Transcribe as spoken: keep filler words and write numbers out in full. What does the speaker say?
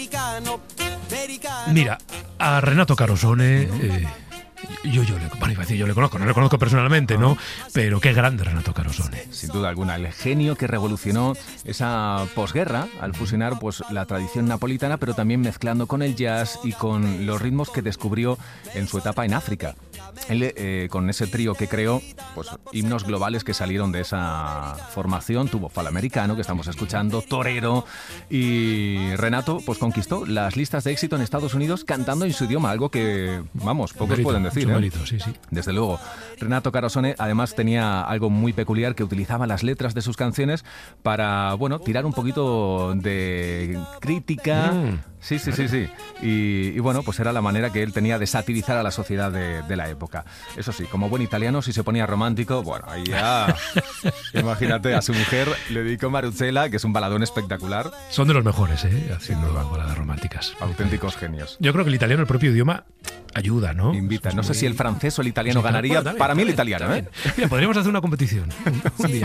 Mira, a Renato Carosone... Eh, Yo, yo, le, bueno, iba a decir, yo le conozco, no le conozco personalmente, ¿no? Pero qué grande Renato Carosone. Sin duda alguna, el genio que revolucionó esa posguerra al fusionar pues, la tradición napolitana, pero también mezclando con el jazz y con los ritmos que descubrió en su etapa en África. Él, eh, con ese trío que creó, pues himnos globales que salieron de esa formación, tuvo Falamericano, que estamos escuchando, Torero, y Renato pues conquistó las listas de éxito en Estados Unidos cantando en su idioma, algo que, vamos, pocos mérito, pueden decir. ¿eh? Mérito, sí, sí. Desde luego. Renato Carosone además tenía algo muy peculiar, que utilizaba las letras de sus canciones para, bueno, tirar un poquito de crítica. Mm. Sí, sí, sí, sí. Y, y bueno, pues era la manera que él tenía de satirizar a la sociedad de, de la época. Eso sí, como buen italiano, si se ponía romántico, bueno, ahí ya... Imagínate, a su mujer le dedicó Maruzela, que es un baladón espectacular. Son de los mejores, ¿eh? Haciendo baladas románticas. Auténticos genios. Yo creo que el italiano, el propio idioma, ayuda, ¿no? Invita. No sé muy... si el francés o el italiano sí, ganaría. bueno, también, Para mí el también, italiano, también. ¿eh? Mira, podríamos hacer una competición. Un día.